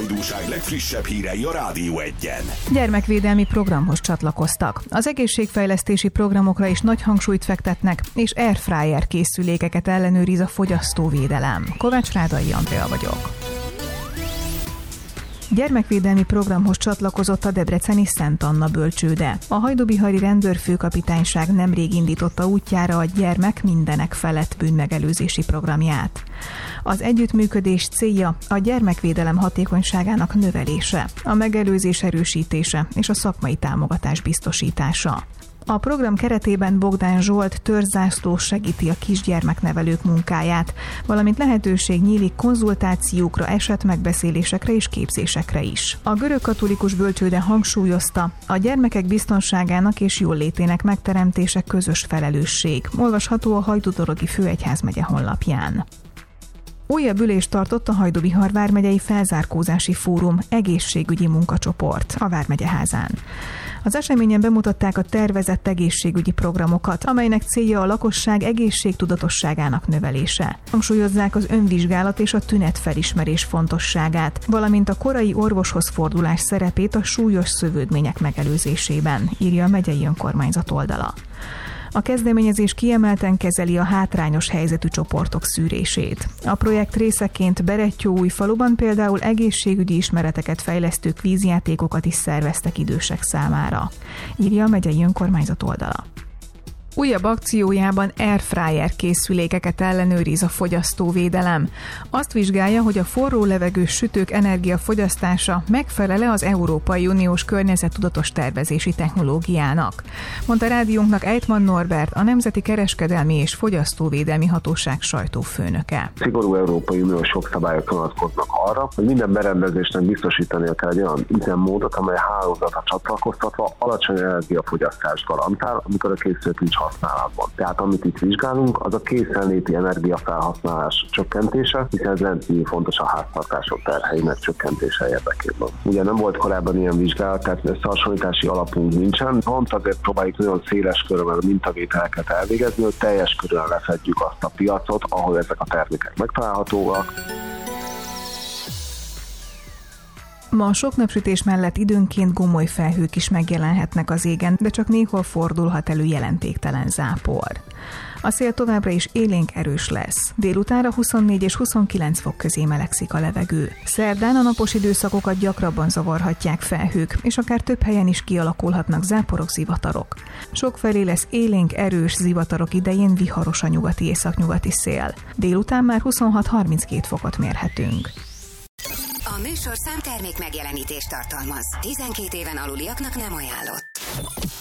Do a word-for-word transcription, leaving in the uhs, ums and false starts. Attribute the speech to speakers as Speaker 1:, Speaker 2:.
Speaker 1: hajdúság legfrissebb hírei a Rádió Egyen.
Speaker 2: Gyermekvédelmi programhoz csatlakoztak. Az egészségfejlesztési programokra is nagy hangsúlyt fektetnek, és airfryer készülékeket ellenőriz a fogyasztóvédelem. Kovács Rádai Andrea vagyok. Gyermekvédelmi programhoz csatlakozott a debreceni Szent Anna bölcsőde. A hajdúbihari rendőrfőkapitányság nemrég indította útjára a gyermek mindenek felett bűnmegelőzési programját. Az együttműködés célja a gyermekvédelem hatékonyságának növelése, a megelőzés erősítése és a szakmai támogatás biztosítása. A program keretében Bogdán Zsolt törzszászlós segíti a kisgyermeknevelők munkáját, valamint lehetőség nyílik konzultációkra, esetmegbeszélésekre és képzésekre is. A görögkatolikus bölcsőde hangsúlyozta, a gyermekek biztonságának és jólétének megteremtése közös felelősség. Olvasható a Hajdúdorogi Főegyházmegye honlapján. Újabb ülést tartott a Hajdú-Bihar vármegyei felzárkózási fórum egészségügyi munkacsoport a Vármegyeházán. Az eseményen bemutatták a tervezett egészségügyi programokat, amelynek célja a lakosság egészségtudatosságának növelése. Hangsúlyozzák az önvizsgálat és a tünetfelismerés fontosságát, valamint a korai orvoshoz fordulás szerepét a súlyos szövődmények megelőzésében, írja a megyei önkormányzat oldala. A kezdeményezés kiemelten kezeli a hátrányos helyzetű csoportok szűrését. A projekt részeként Berettyóújfaluban például egészségügyi ismereteket fejlesztő kvízjátékokat is szerveztek idősek számára, írja a megyei önkormányzat oldala. Újabb akciójában airfryer készülékeket ellenőriz a fogyasztóvédelem. Azt vizsgálja, hogy a forró levegős sütők energiafogyasztása megfelel-e az Európai Uniós környezettudatos tervezési technológiának, mondta rádiónknak Ejtman Norbert, a Nemzeti Kereskedelmi és Fogyasztóvédelmi Hatóság sajtófőnöke.
Speaker 3: Szigorú Európai Uniós jogszabályok vonatkoznak arra, hogy minden berendezésnek biztosítania kell egy olyan üzemmódot, amely hálózatra csatlakoztatva alacsony energiafogyasztást garantál, amikor a készülék nincs használatban. Tehát amit itt vizsgálunk, az a készenléti energiafelhasználás csökkentése, hiszen ez rendkívül fontos a háztartások terheinek csökkentése érdekében. Ugye nem volt korábban ilyen vizsgálat, tehát összehasonlítási alapunk nincsen, pont azért próbáljuk nagyon széles körben a mintavételeket elvégezni, hogy teljes körülön lefedjük azt a piacot, ahol ezek a termékek megtalálhatóak.
Speaker 2: Ma a sok napsütés mellett időnként gomoly felhők is megjelenhetnek az égen, de csak néhol fordulhat elő jelentéktelen zápor. A szél továbbra is élénk erős lesz. Délutánra huszonnégy és huszonkilenc fok közé melegszik a levegő. Szerdán a napos időszakokat gyakrabban zavarhatják felhők, és akár több helyen is kialakulhatnak záporok, zivatarok. Sokfelé lesz élénk erős zivatarok idején viharos a nyugati északnyugati szél. Délután már huszonhat harminckét fokot mérhetünk.
Speaker 4: A műsorszám termék megjelenítést tartalmaz. tizenkét éven aluliaknak nem ajánlott.